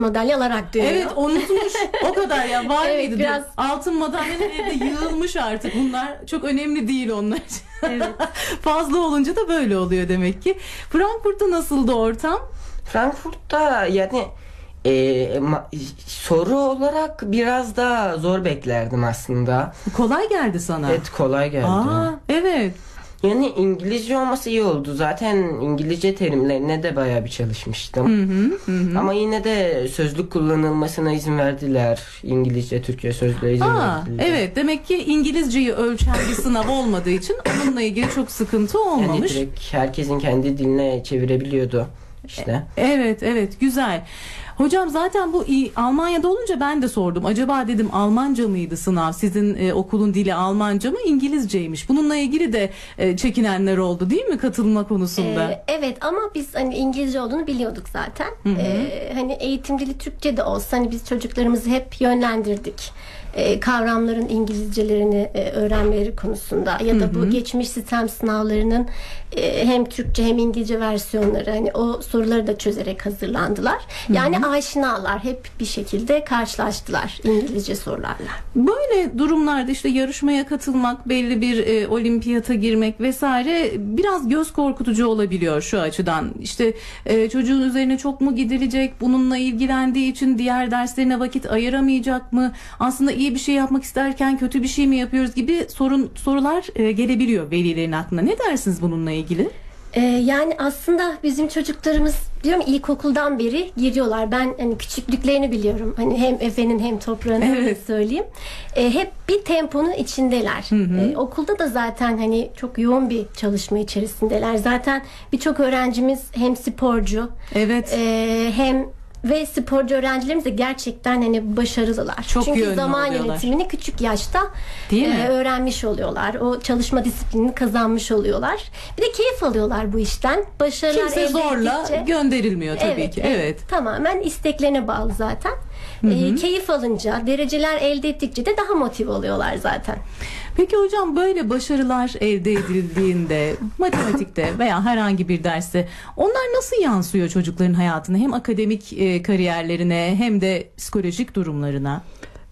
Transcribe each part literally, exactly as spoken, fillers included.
madalya alarak dönüyor. Evet, unutmuş. O kadar ya, var Evet, mıydı? biraz... Altın madalyalar evde yığılmış artık. Bunlar çok önemli değil onlar için. Evet. Fazla olunca da böyle oluyor demek ki. Frankfurt'ta nasıldı ortam? Frankfurt'ta yani e, ma- soru olarak biraz daha zor beklerdim aslında. Kolay geldi sana. Evet, kolay geldi. Aa, evet. Yani İngilizce olması iyi oldu. Zaten İngilizce terimlerine de bayağı bir çalışmıştım. Hı hı, hı. Ama yine de sözlük kullanılmasına izin verdiler. İngilizce, Türkçe sözlüğe izin Aa, verdiler. evet, demek ki İngilizceyi ölçen bir sınav olmadığı için onunla ilgili çok sıkıntı olmamış. Yani direkt herkesin kendi diline çevirebiliyordu işte. Evet, evet, güzel. Hocam zaten bu iyi, Almanya'da olunca ben de sordum. Acaba dedim Almanca mıydı sınav? Sizin e, okulun dili Almanca mı, İngilizceymiş? Bununla ilgili de e, çekinenler oldu değil mi katılma konusunda? Ee, evet, ama biz hani İngilizce olduğunu biliyorduk zaten. Ee, hani eğitim dili Türkçe de olsa hani biz çocuklarımızı hep yönlendirdik. Ee, kavramların İngilizcelerini e, öğrenmeleri konusunda ya da bu geçmiş sistem sınavlarının e, hem Türkçe hem İngilizce versiyonları, hani o soruları da çözerek hazırlandılar. Yani hı hı. aşinalar, hep bir şekilde karşılaştılar İngilizce sorularla. Böyle durumlarda işte yarışmaya katılmak, belli bir e, olimpiyata girmek vesaire biraz göz korkutucu olabiliyor şu açıdan. İşte e, çocuğun üzerine çok mu gidilecek? Bununla ilgilendiği için diğer derslerine vakit ayıramayacak mı? Aslında iyi bir şey yapmak isterken kötü bir şey mi yapıyoruz gibi sorun sorular e, gelebiliyor velilerin aklına. Ne dersiniz bununla ilgili? Ee, yani aslında bizim çocuklarımız, diyorum, ilkokuldan beri giriyorlar. Ben hani küçüklüklerini biliyorum. Hani hem Efe'nin hem Toprağı'nın, evet. öyle söyleyeyim. Ee, hep bir temponun içindeler. Hı hı. Ee, okulda da zaten hani çok yoğun bir çalışma içerisindeler. Zaten birçok öğrencimiz hem sporcu, evet. e, hem ve sporcu öğrencilerimiz de gerçekten hani başarılılar. Çok Çünkü zaman oluyorlar. yönetimini küçük yaşta Değil mi? e, öğrenmiş oluyorlar. O çalışma disiplinini kazanmış oluyorlar. Bir de keyif alıyorlar bu işten. Başarılar Kimse elde zorla ettikçe, gönderilmiyor tabii evet, ki. Evet. Evet. Tamamen isteklerine bağlı zaten. E, keyif alınca, dereceler elde ettikçe de daha motive oluyorlar zaten. Peki hocam, böyle başarılar elde edildiğinde matematikte veya herhangi bir derste onlar nasıl yansıyor çocukların hayatına? Hem akademik e, kariyerlerine hem de psikolojik durumlarına?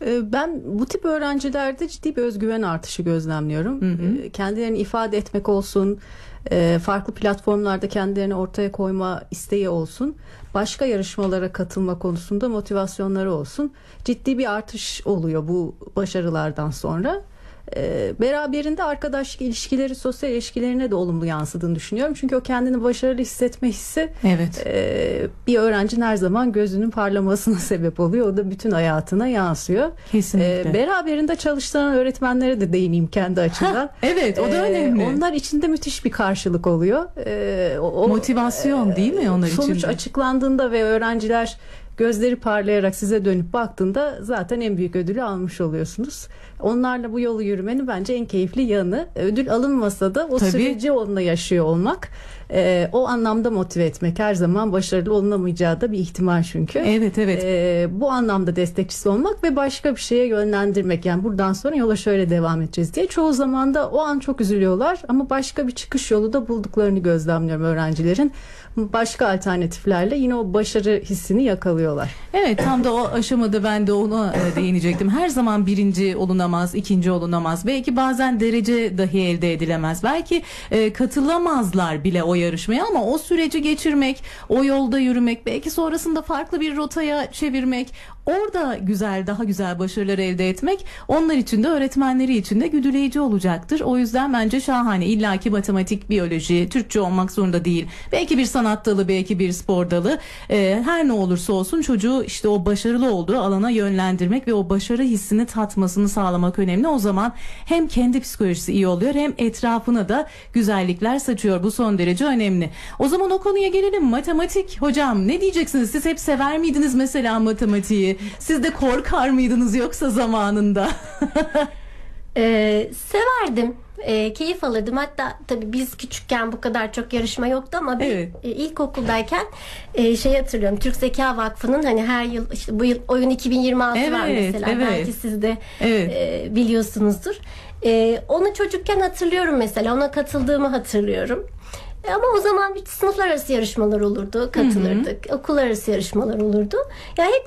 Ben bu tip öğrencilerde ciddi bir özgüven artışı gözlemliyorum. Hı hı. Kendilerini ifade etmek olsun, farklı platformlarda kendilerini ortaya koyma isteği olsun, başka yarışmalara katılma konusunda motivasyonları olsun. Ciddi bir artış oluyor bu başarılardan sonra. Beraberinde arkadaşlık ilişkileri, sosyal ilişkilerine de olumlu yansıdığını düşünüyorum. Çünkü o kendini başarılı hissetme hissi, evet. bir öğrencinin her zaman gözünün parlamasına sebep oluyor. O da bütün hayatına yansıyor. Kesinlikle. Beraberinde çalıştıran öğretmenlere de değineyim kendi açımdan. Evet, o da önemli. Onlar için de müthiş bir karşılık oluyor. O, motivasyon değil mi onlar için? Sonuç açıklandığında ve öğrenciler gözleri parlayarak size dönüp baktığında zaten en büyük ödülü almış oluyorsunuz. Onlarla bu yolu yürümenin bence en keyifli yanı, ödül alınmasa da o Tabii. süreci onunla yaşıyor olmak. Ee, o anlamda motive etmek, her zaman başarılı olunamayacağı da bir ihtimal çünkü. Evet, evet. Ee, bu anlamda destekçisi olmak ve başka bir şeye yönlendirmek. Yani buradan sonra yola şöyle devam edeceğiz diye. Çoğu zaman da o an çok üzülüyorlar ama başka bir çıkış yolu da bulduklarını gözlemliyorum öğrencilerin. Başka alternatiflerle yine o başarı hissini yakalıyorlar. Evet, tam da o aşamada ben de ona değinecektim. Her zaman birinci olunamaz, ikinci olunamaz. Belki bazen derece dahi elde edilemez. Belki e, katılamazlar bile o yarışmaya ama o süreci geçirmek, o yolda yürümek, belki sonrasında farklı bir rotaya çevirmek, orada güzel, daha güzel başarılar elde etmek onlar için de öğretmenleri için de güdüleyici olacaktır. O yüzden bence şahane. İlla ki matematik, biyoloji, Türkçe olmak zorunda değil. Belki bir sanat dalı, belki bir spor dalı. Ee, her ne olursa olsun çocuğu işte o başarılı olduğu alana yönlendirmek ve o başarı hissini tatmasını sağlamak önemli. O zaman hem kendi psikolojisi iyi oluyor hem etrafına da güzellikler saçıyor. Bu son derece önemli. O zaman o konuya gelelim. Matematik hocam, ne diyeceksiniz? Siz hep sever miydiniz mesela matematiği? Siz de korkar mıydınız yoksa zamanında? ee, severdim. E, keyif alırdım. Hatta tabii biz küçükken bu kadar çok yarışma yoktu ama bir evet. e, ilkokuldayken e, şey hatırlıyorum. Türk Zeka Vakfı'nın hani her yıl işte bu yıl oyun iki bin yirmi altı evet, var mesela. Evet. Belki siz de evet. e, biliyorsunuzdur. E, onu çocukken hatırlıyorum mesela. Ona katıldığımı hatırlıyorum. Ama o zaman bir sınıflar arası yarışmalar olurdu, katılırdık. Hı hı. Okullar arası yarışmalar olurdu. Ya hep